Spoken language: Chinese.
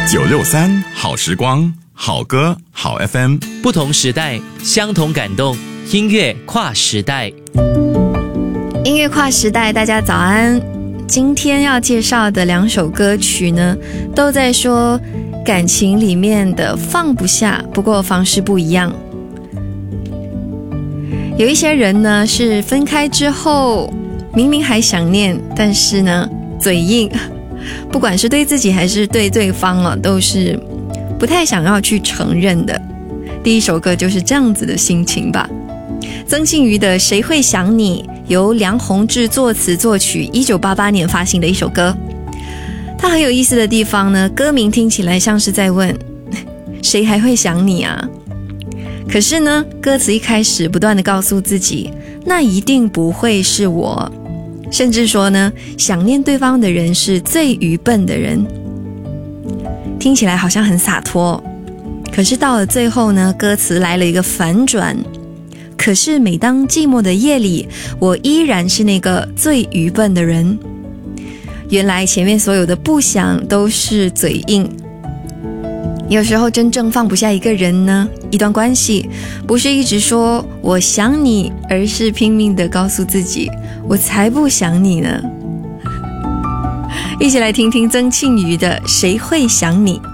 963好时光，好歌好 FM， 不同时代，相同感动，音乐跨时代。 音乐跨时代，大家早安。今天要介绍的2首歌曲呢，都在说感情里面的放不下，不过方式不一样。有一些人呢，是分开之后明明还想念，但是呢嘴硬，不管是对自己还是对对方都是不太想要去承认的。第一首歌就是这样子的心情吧。曾庆瑜的《谁会想你》，由梁宏志作词作曲，1988年发行的一首歌。它很有意思的地方呢，歌名听起来像是在问谁还会想你啊？可是呢，歌词一开始不断地告诉自己，那一定不会是我，甚至说呢，想念对方的人是最愚笨的人。听起来好像很洒脱，可是到了最后呢，歌词来了一个反转。可是每当寂寞的夜里，我依然是那个最愚笨的人。原来前面所有的不想都是嘴硬。有时候真正放不下一个人呢，一段关系，不是一直说我想你，而是拼命地告诉自己，我才不想你呢。一起来听听曾庆瑜的《谁会想你》。